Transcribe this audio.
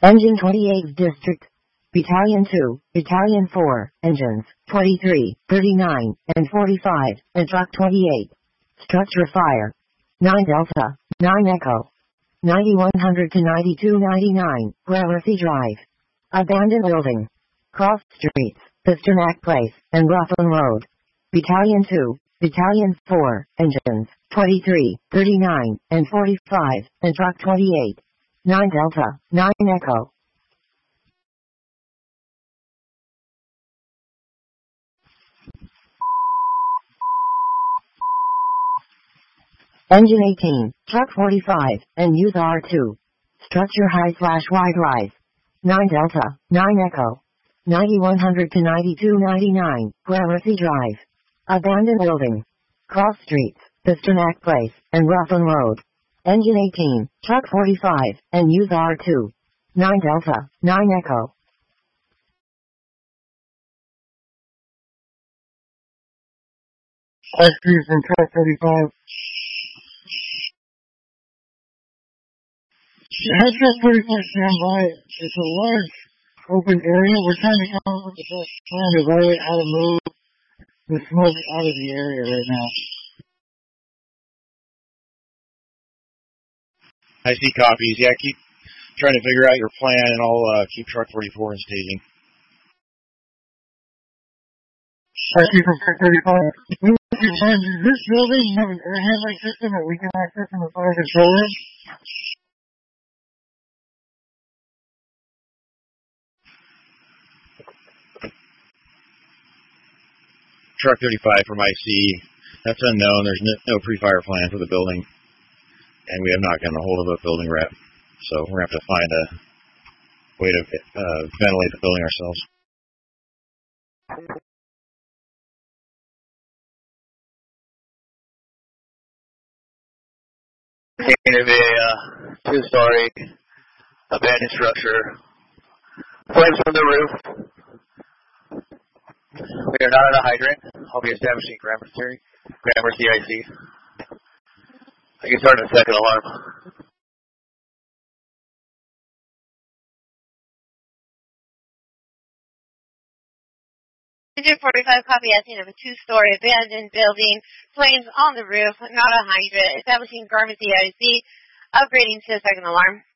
Engine 28th District. Battalion 2, Battalion 4, Engines 23, 39, and 45, and Truck 28. Structure fire. 9 Delta, 9 Echo. 9100 to 9299, Gramercy Drive. Abandoned building. Cross streets, Pasternak Place, and Rothland Road. Battalion 2, Battalion 4, Engines 23, 39, and 45, and Truck 28. 9 Delta, 9 Echo. Engine 18, Truck 45, and Youth R2. Structure high/wide rise. 9 Delta, 9 Echo. 9100 to 9299, Gramercy Drive. Abandoned building. Cross streets, Pasternak Place, and Rothland Road. Engine 18, Truck 45, and Youth R2. 9 Delta, 9 Echo. Rescues from Truck 35. Head Truck 35 stand by. It's a large open area. We're trying to come up with the best plan to evaluate how to move the smoke out of the area right now. I see copies. Yeah, keep trying to figure out your plan, and I'll keep Truck 44 in staging. Rescue from Truck 35. We can find this building have an air handling system that we can access in the fire control room. Truck 35 from IC. That's unknown. There's no pre-fire plan for the building. And we have not gotten a hold of a building rep. So we're going to have to find a way to ventilate the building ourselves. It's going to be a two-story abandoned structure. Flames from the roof. We are not at a hydrant. I'll be establishing Gramercy IC. I can start in a second alarm. Engine 45 copy asking of a two-story abandoned building. Flames on the roof, not a hydrant. Establishing Gramercy IC. Upgrading to a second alarm.